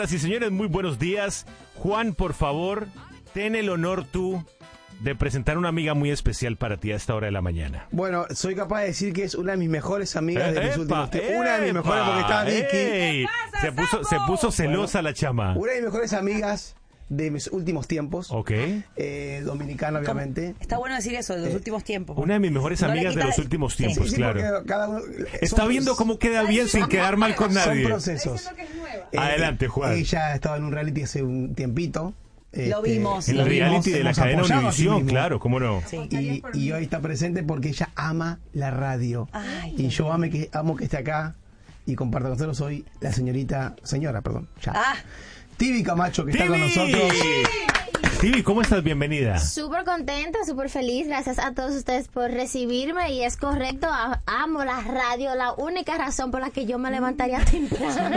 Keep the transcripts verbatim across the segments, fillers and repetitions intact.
Señoras y señores, muy buenos días. Juan, por favor, ten el honor tú de presentar una amiga muy especial para ti a esta hora de la mañana. Bueno, soy capaz de decir que es una de mis mejores amigas de mis Epa, últimos tiempos. Una de mis epa, mejores porque está Vicky. ey. Se puso, se puso celosa la chama. Una de mis mejores amigas de mis últimos tiempos. Ok. Eh, dominicana, obviamente. Está bueno decir eso, de los Eh, últimos tiempos. Una de mis mejores No le amigas de quita- los últimos Sí, tiempos, Sí, claro. porque cada uno- Está son- viendo cómo queda bien sin quedar mal con Son nadie. procesos. Eh, Adelante, Juan. Ella estaba en un reality hace un tiempito. Lo vimos. En Lo el reality vimos, de la hemos cadena apoyado a sí Univisión, mismo. claro, cómo no. Sí. Y, y hoy está presente porque ella ama la radio. Ay, y yo ame que, amo que esté acá y comparta con nosotros hoy la señorita, señora, perdón, ya. Ah, Tibi Camacho, que está con Tibi. nosotros. Tibi, ¿cómo estás? Bienvenida. Súper contenta, súper feliz. Gracias a todos ustedes por recibirme. Y es correcto, a- amo la radio. La única razón por la que yo me levantaría temprano.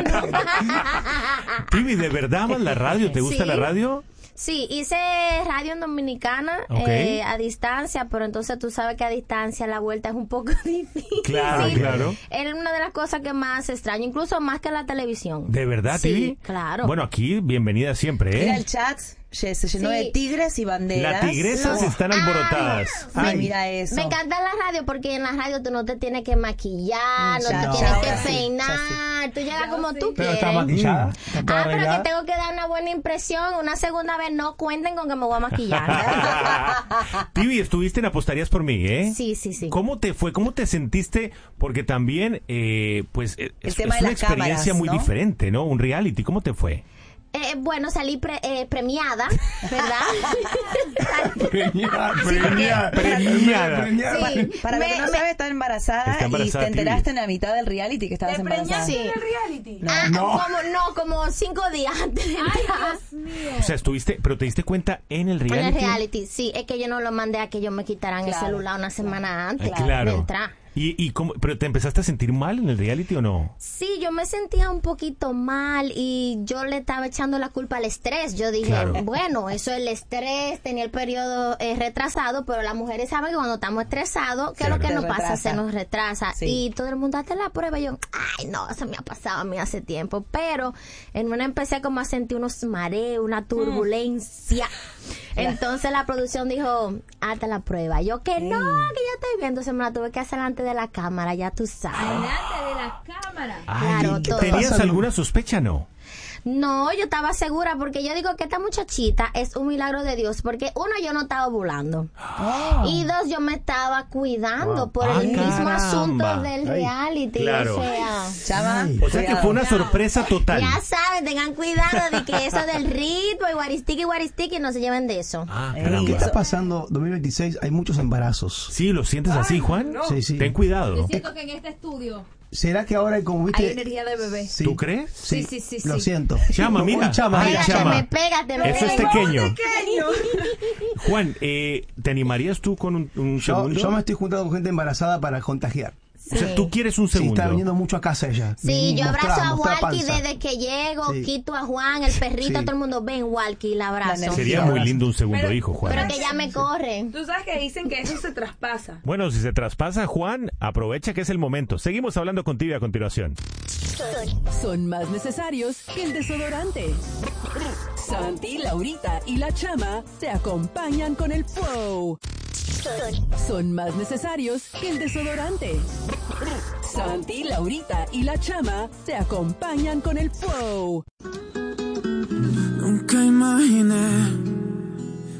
Tibi, ¿de verdad amas la radio? ¿Te gusta Sí. la radio? Sí, hice radio en Dominicana Ok. eh, a distancia, pero entonces tú sabes que a distancia la vuelta es un poco difícil. Claro, claro. Es una de las cosas que más extraño, incluso más que la televisión. ¿De verdad, Sí, Tibi? claro. Bueno, aquí, bienvenida siempre, mira ¿eh? el chat, ye- se llenó Sí. de tigres y banderas. Las tigresas Oh. están alborotadas. Ay, Ay. mira eso. Me encanta la radio porque en la radio tú no te tienes que maquillar, no Ya, te no. tienes que ya sí, peinar, tú llegas como tú Pero quieres. está maquillada. Está toda Ah, pero arreglada. que tengo que dar una buena impresión. Una segunda vez no cuenten con que me voy a maquillar. Tibi, estuviste en Apostarías por mí, ¿eh? Sí, sí, sí. ¿Cómo te fue? ¿Cómo te sentiste? Porque también, eh, pues, eh, es, tema es de una las experiencia cámaras, muy ¿no? diferente, ¿no? Un reality. ¿Cómo te fue? Eh, bueno, salí pre- eh, premiada, ¿verdad? Premiada, premiada, Premiada. premiada. Sí. Para Me- lo que no me- sabe, está embarazada, Está embarazada, y te Tibi. enteraste en la mitad del reality que estabas embarazada. Sí. reality? Ah, No. como, no, como cinco días antes de entrar. O sea, estuviste, pero te diste cuenta en el En reality. el reality, sí, es que yo no lo mandé a que ellos me quitaran el Claro, celular una semana antes Ay, claro. de entrar. ¿Y, y cómo, pero te empezaste a sentir mal en el reality o no? Sí, yo me sentía un poquito mal y yo le estaba echando la culpa al estrés. Yo dije, Claro. bueno, eso es el estrés, tenía el periodo eh, retrasado, pero las mujeres saben que cuando estamos estresados, ¿qué es lo Claro. que Se nos pasa? retrasa. Se nos retrasa. Sí. Y todo el mundo hace la prueba y yo, ay, no, eso me ha pasado a mí hace tiempo. Pero en una empecé como a sentir unos mareos, una turbulencia. Entonces la producción dijo, hazte la prueba. Yo que no, que ya estoy viendo, entonces me la tuve que hacer delante de la cámara, ya tú sabes. Delante de la cámara. Claro, todo. ¿Tenías pasa? alguna sospecha, no? No, yo estaba segura porque yo digo que esta muchachita es un milagro de Dios porque uno, yo no estaba ovulando y dos, yo me estaba cuidando Wow. por Ah, el mismo caramba. asunto del Ay. reality. Claro. O sea, Chama, Ay. O sea que fue una sorpresa total. ya saben, tengan cuidado de que eso del ritmo y guaristiqui, guaristiqui no se lleven de eso. Ah, Ey, ¿Qué caramba. está pasando? dos mil veintiséis hay muchos embarazos. Sí, ¿lo sientes así, Juan? Sí, sí. Ten cuidado. Yo siento que en este estudio ¿Será que ahora, como viste... hay energía de bebé. Sí. ¿Tú crees? Sí, Sí, sí, sí, Lo sí. siento. Chama, mira. Uy, Chama, Ay, mira. Pégate, chama. me pégate, me Eso es pégate. pequeño. Juan, eh, ¿te animarías tú con un, un Yo, segundo? yo me estoy juntando con gente embarazada para contagiar. O sea, tú quieres un Sí, segundo. está viniendo mucho a casa ella. Sí, Ven, yo mostrar, abrazo a mostrar Walkie panza. desde que llego, Sí. quito a Juan, el perrito, Sí. todo el mundo, ven Walkie, la abrazo. La Sería Sí, muy lindo un segundo Pero- hijo, Juan. Pero que ya me corren. Tú sabes que dicen que eso se traspasa. Bueno, si se traspasa, Juan, aprovecha que es el momento. Seguimos hablando contigo a continuación. Son más necesarios que el desodorante. Santi, Laurita y la Chama te acompañan con el flow. Son más necesarios que el desodorante. Santi, Laurita y la Chama te acompañan con el flow. Nunca imaginé